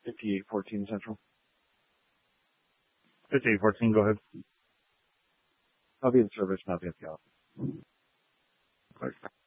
5814 Central. 5814, go ahead. I'll be in service, and I'll be at the office.